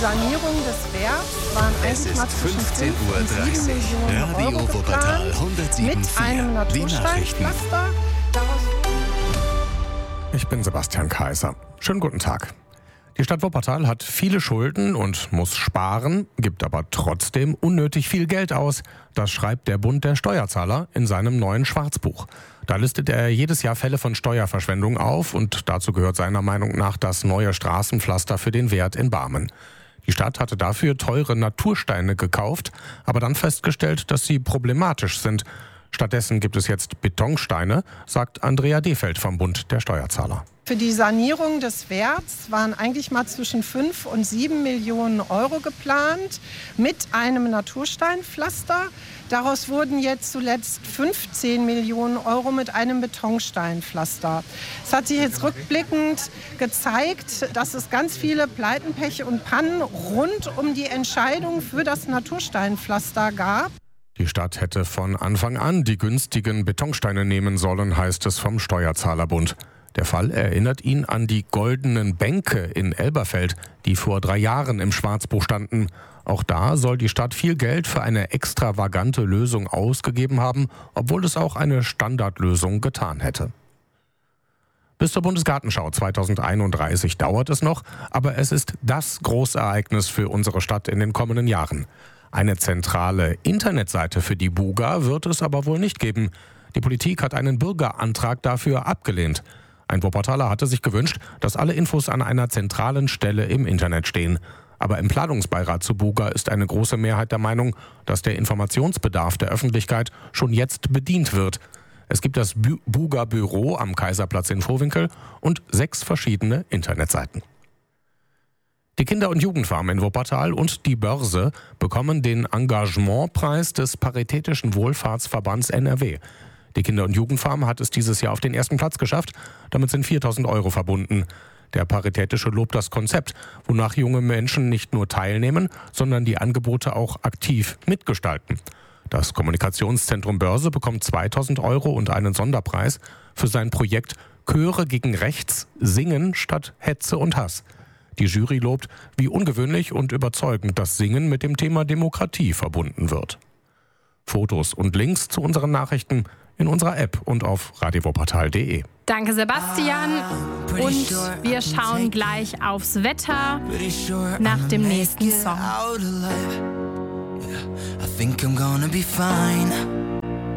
Sanierung des Werks waren Es eigentlich mal ist zwischen 15:30 5 und 7 Millionen Radio Euro Wuppertal geplant, 107,4. mit einem Die Nachrichten. Natursteinpflaster. Ich bin Sebastian Kaiser. Schönen guten Tag. Die Stadt Wuppertal hat viele Schulden und muss sparen, gibt aber trotzdem unnötig viel Geld aus. Das schreibt der Bund der Steuerzahler in seinem neuen Schwarzbuch. Da listet er jedes Jahr Fälle von Steuerverschwendung auf und dazu gehört seiner Meinung nach das neue Straßenpflaster für den Wert in Barmen. Die Stadt hatte dafür teure Natursteine gekauft, aber dann festgestellt, dass sie problematisch sind. Stattdessen gibt es jetzt Betonsteine, sagt Andrea Defeld vom Bund der Steuerzahler. Für die Sanierung des Werts waren eigentlich mal zwischen 5 und 7 Millionen Euro geplant, mit einem Natursteinpflaster. Daraus wurden jetzt zuletzt 15 Millionen Euro mit einem Betonsteinpflaster. Es hat sich jetzt rückblickend gezeigt, dass es ganz viele Pleiten, Pech und Pannen rund um die Entscheidung für das Natursteinpflaster gab. Die Stadt hätte von Anfang an die günstigen Betonsteine nehmen sollen, heißt es vom Steuerzahlerbund. Der Fall erinnert ihn an die goldenen Bänke in Elberfeld, die vor 3 Jahren im Schwarzbuch standen. Auch da soll die Stadt viel Geld für eine extravagante Lösung ausgegeben haben, obwohl es auch eine Standardlösung getan hätte. Bis zur Bundesgartenschau 2031 dauert es noch, aber es ist das Großereignis für unsere Stadt in den kommenden Jahren. Eine zentrale Internetseite für die Buga wird es aber wohl nicht geben. Die Politik hat einen Bürgerantrag dafür abgelehnt. Ein Wuppertaler hatte sich gewünscht, dass alle Infos an einer zentralen Stelle im Internet stehen. Aber im Planungsbeirat zu Buga ist eine große Mehrheit der Meinung, dass der Informationsbedarf der Öffentlichkeit schon jetzt bedient wird. Es gibt das Buga-Büro am Kaiserplatz in Vohwinkel und 6 verschiedene Internetseiten. Die Kinder- und Jugendfarm in Wuppertal und die Börse bekommen den Engagementpreis des Paritätischen Wohlfahrtsverbands NRW. Die Kinder- und Jugendfarm hat es dieses Jahr auf den 1. Platz geschafft. Damit sind 4.000 Euro verbunden. Der Paritätische lobt das Konzept, wonach junge Menschen nicht nur teilnehmen, sondern die Angebote auch aktiv mitgestalten. Das Kommunikationszentrum Börse bekommt 2.000 Euro und einen Sonderpreis für sein Projekt Chöre gegen Rechts, Singen statt Hetze und Hass. Die Jury lobt, wie ungewöhnlich und überzeugend das Singen mit dem Thema Demokratie verbunden wird. Fotos und Links zu unseren Nachrichten in unserer App und auf radiowuppertal.de. Danke, Sebastian. Und wir schauen gleich aufs Wetter nach dem nächsten Song. I think I'm gonna be fine.